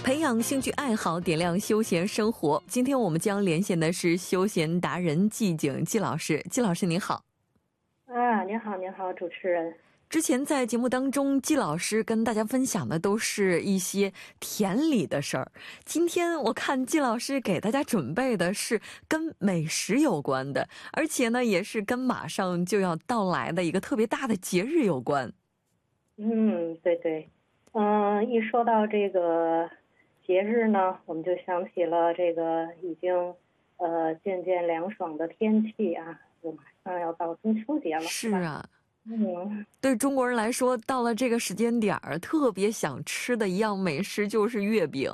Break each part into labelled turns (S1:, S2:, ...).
S1: 培养兴趣爱好，点亮休闲生活。今天我们将连线的是休闲达人季景季老师。季老师您好。
S2: 您好，您好，主持人。
S1: 之前在节目当中，季老师跟大家分享的都是一些田里的事儿。今天我看季老师给大家准备的是跟美食有关的，而且呢，也是跟马上就要到来的一个特别大的节日有关。
S2: 对对，一说到这个节日呢，我们就想起了这个已经渐渐凉爽的天气啊，就马上要到中秋节了。
S1: 是啊。
S2: 嗯，
S1: 对中国人来说，到了这个时间点儿，特别想吃的一样美食就是月饼。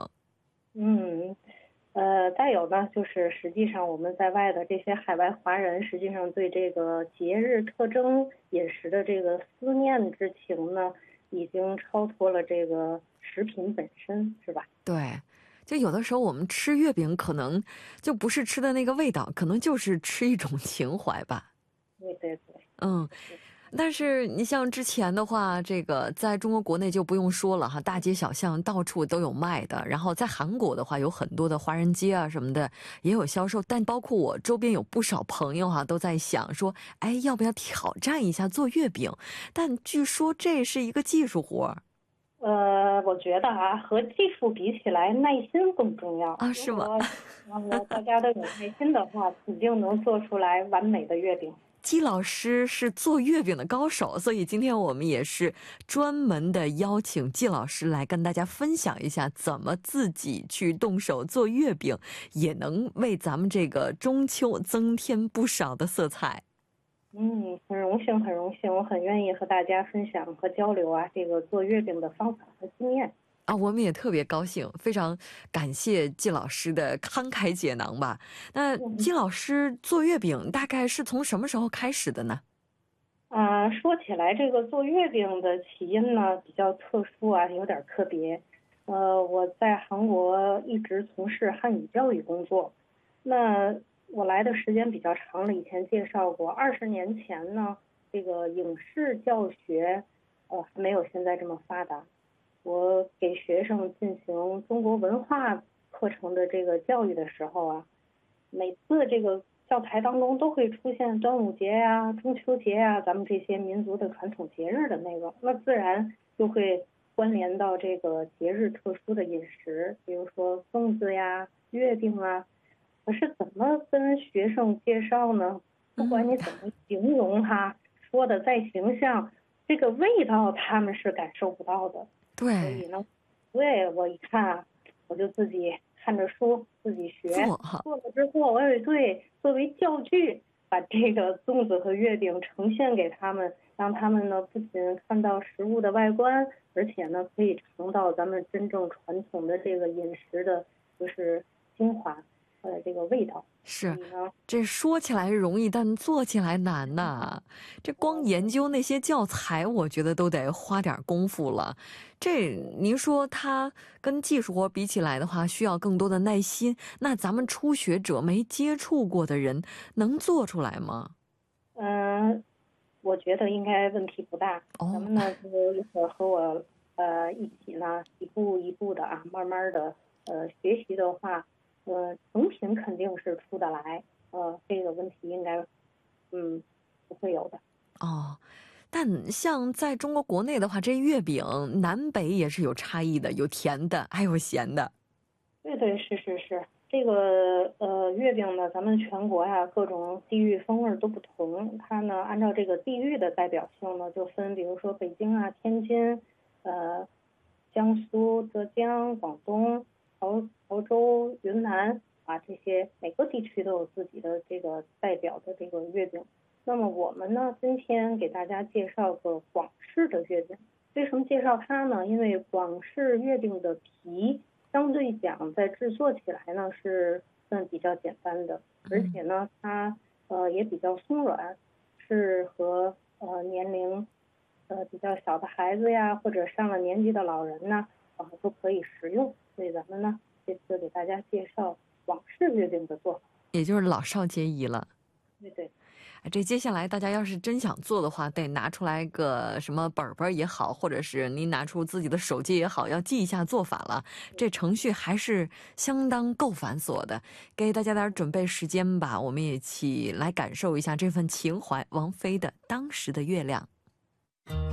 S2: 再有呢，就是实际上我们在外的这些海外华人，实际上对这个节日特征饮食的这个思念之情呢，已经超脱了这个食品本身，是吧？
S1: 对，就有的时候我们吃月饼，可能就不是吃的那个味道，可能就是吃一种情怀吧。
S2: 对对对。
S1: 但是你像之前的话，这个在中国国内就不用说了哈，大街小巷到处都有卖的。然后在韩国的话，有很多的华人街啊什么的也有销售。但包括我周边有不少朋友哈，都在想说，哎，要不要挑战一下做月饼？但据说这是一个技术活。
S2: 我觉得和技术比起来，耐心更重要
S1: 啊，是吗？
S2: 如果大家都有耐心的话，肯定能做出来完美的月饼。
S1: 季老师是做月饼的高手，所以今天我们也是专门的邀请季老师来跟大家分享一下怎么自己去动手做月饼，也能为咱们这个中秋增添不少的色彩。
S2: 很荣幸，很荣幸，我很愿意和大家分享和交流这个做月饼的方法和经验。
S1: 我们也特别高兴，非常感谢季老师的慷慨解囊吧。那季老师做月饼大概是从什么时候开始的呢？
S2: 说起来，这个做月饼的起因呢比较特殊有点特别。我在韩国一直从事汉语教育工作，那我来的时间比较长了，以前介绍过，20年前呢，这个影视教学还没有现在这么发达。我给学生进行中国文化课程的这个教育的时候每次这个教材当中都会出现端午节中秋节咱们这些民族的传统节日的内容，那自然就会关联到这个节日特殊的饮食，比如说粽子月饼可是怎么跟学生介绍呢？不管你怎么形容说的再形象，这个味道他们是感受不到的。
S1: 对，
S2: 所以呢，我一看我就自己看着书自己学，做了之后我也作为教具，把这个粽子和月饼呈现给他们，让他们呢不仅看到食物的外观，而且呢可以尝到咱们真正传统的这个饮食的就是精华这个味道。
S1: 是，这说起来容易，但做起来难呐。这光研究那些教材，我觉得都得花点功夫了。这您说它跟技术活比起来的话，需要更多的耐心。那咱们初学者没接触过的人，能做出来吗？
S2: 我觉得应该问题不大。咱们呢就一会儿和我一起呢一步一步的慢慢的学习的话。成品肯定是出得来，这个问题应该，不会有的。
S1: 但像在中国国内的话，这月饼南北也是有差异的，有甜的，还有咸的。
S2: 对对，是。这个月饼呢，咱们全国各种地域风味都不同，它呢按照这个地域的代表性呢，就分，比如说北京天津，江苏、浙江、广东。潮州、云南这些每个地区都有自己的这个代表的这个月饼。那么我们呢，今天给大家介绍个广式的月饼。为什么介绍它呢？因为广式月饼的皮相对讲在制作起来呢是算比较简单的，而且呢它也比较松软，适合年龄比较小的孩子或者上了年纪的老人都可以食用。所以咱们呢，这次给大家介绍广式月饼的做法，
S1: 也就是老少皆宜了。
S2: 对对。
S1: 这接下来大家要是真想做的话，得拿出来个什么本本也好，或者是您拿出自己的手机也好，要记一下做法了。这程序还是相当够繁琐的，给大家点准备时间吧，我们也一起来感受一下这份情怀。王菲的《当时的月亮》。